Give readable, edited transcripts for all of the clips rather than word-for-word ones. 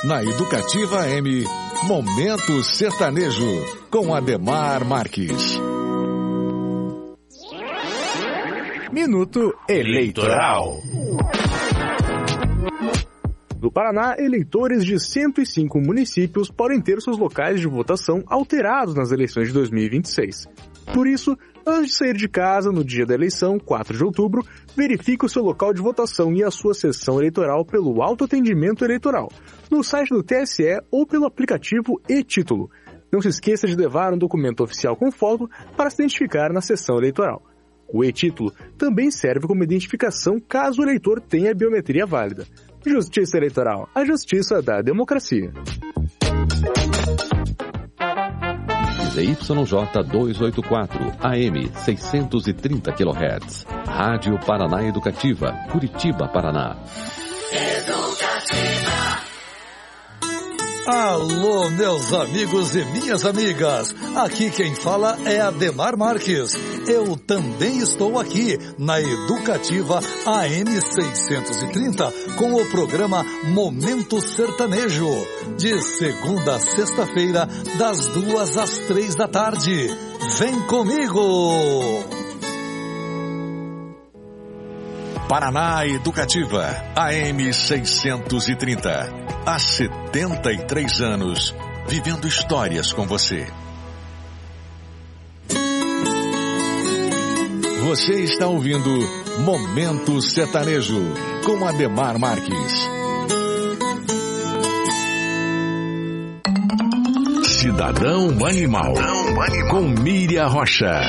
Na Educativa AM, Momento Sertanejo, com Ademar Marques. Minuto Eleitoral. No Paraná, eleitores de 105 municípios podem ter seus locais de votação alterados nas eleições de 2026. Por isso, antes de sair de casa no dia da eleição, 4 de outubro, verifique o seu local de votação e a sua sessão eleitoral pelo autoatendimento eleitoral, no site do TSE ou pelo aplicativo e-Título. Não se esqueça de levar um documento oficial com foto para se identificar na sessão eleitoral. O e-Título também serve como identificação caso o eleitor tenha biometria válida. Justiça Eleitoral, a justiça da democracia. ZYJ 284, AM 630 kHz. Rádio Paraná Educativa, Curitiba, Paraná. Educativa. Alô, meus amigos e minhas amigas. Aqui quem fala é Ademar Marques. Eu também estou aqui na Educativa AM 630 com o programa Momento Sertanejo, de segunda a sexta-feira, das 2 às 3 da tarde. Vem comigo! Paraná Educativa, AM 630. Há 73 anos, vivendo histórias com você. Você está ouvindo Momento Sertanejo, com Ademar Marques. Cidadão Animal, com Miriam Rocha.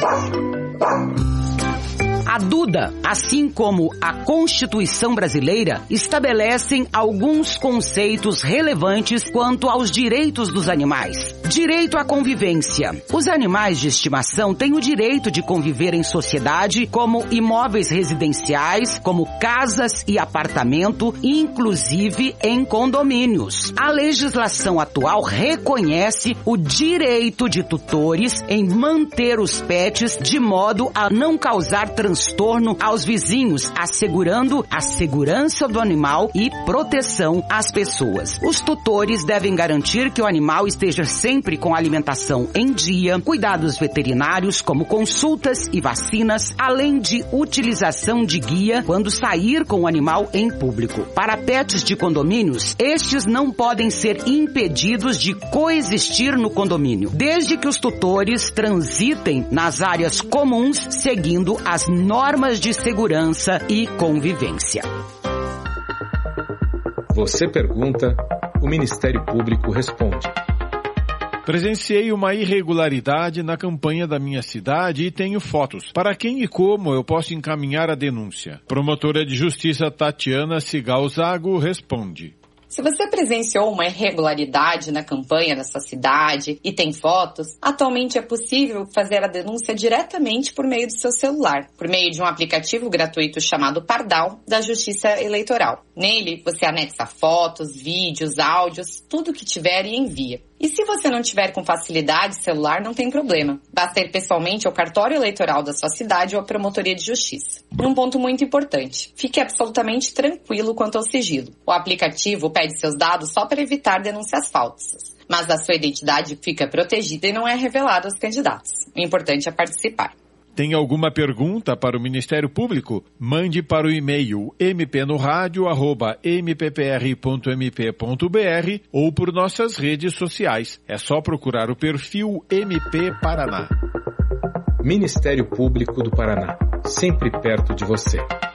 A Duda, assim como a Constituição brasileira, estabelecem alguns conceitos relevantes quanto aos direitos dos animais. Direito à convivência. Os animais de estimação têm o direito de conviver em sociedade como imóveis residenciais, como casas e apartamento, inclusive em condomínios. A legislação atual reconhece o direito de tutores em manter os pets de modo a não causar transtorno aos vizinhos, assegurando a segurança do animal e proteção às pessoas. Os tutores devem garantir que o animal esteja sempre com alimentação em dia, cuidados veterinários como consultas e vacinas, além de utilização de guia quando sair com o animal em público. Para pets de condomínios, estes não podem ser impedidos de coexistir no condomínio, desde que os tutores transitem nas áreas comuns seguindo as normas de segurança e convivência. Você pergunta, o Ministério Público responde. Presenciei uma irregularidade na campanha da minha cidade e tenho fotos. Para quem e como eu posso encaminhar a denúncia? Promotora de Justiça Tatiana Cigal Zago responde. Se você presenciou uma irregularidade na campanha da sua cidade e tem fotos, atualmente é possível fazer a denúncia diretamente por meio do seu celular, por meio de um aplicativo gratuito chamado Pardal, da Justiça Eleitoral. Nele, você anexa fotos, vídeos, áudios, tudo que tiver e envia. E se você não tiver com facilidade celular, não tem problema. Basta ir pessoalmente ao cartório eleitoral da sua cidade ou à promotoria de justiça. E um ponto muito importante, fique absolutamente tranquilo quanto ao sigilo. O aplicativo pede seus dados só para evitar denúncias falsas. Mas a sua identidade fica protegida e não é revelada aos candidatos. O importante é participar. Tem alguma pergunta para o Ministério Público? Mande para o e-mail mpnoradio@mppr.mp.br ou por nossas redes sociais. É só procurar o perfil MP Paraná. Ministério Público do Paraná, sempre perto de você.